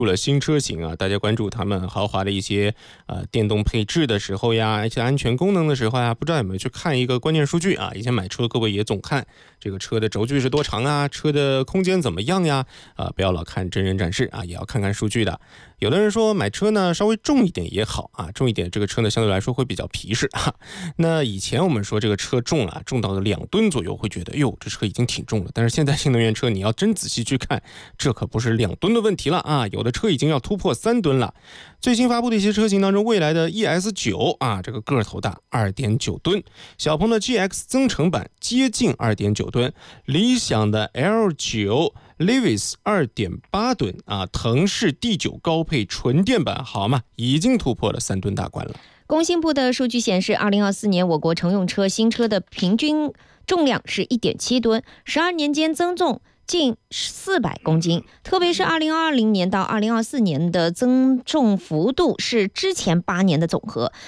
入了新车型啊，大家关注他们豪华的一些电动配置的时候呀，一些安全功能的时候呀，不知道有没有去看一个关键数据啊？以前买车各位也总看这个车的轴距是多长啊，车的空间怎么样呀？不要老看真人展示啊，也要看看数据的。有的人说买车呢稍微重一点也好啊，重一点这个车呢相对来说会比较皮实啊。那以前我们说这个车重啊，重到了2吨左右，会觉得哟这车已经挺重了。但是现在新能源车你要真仔细去看，这可不是2吨的问题了啊，有的车已经要突破3吨了。最新发布的一些车型当中，未来的 ES9 啊，这个个头大 2.9 吨，小鹏的 GX 增程版接近 2.9 吨，理想的 L9 Levis 2.8 吨啊，腾势 D9 高配纯电版好嘛，已经突破了3吨大关了。 工信部的数据显示，2024年我国乘用车新车的平均重量是 1.7 吨，12年间增重近400公斤，特别是2020年到2024年的增重幅度是之前8年的总和。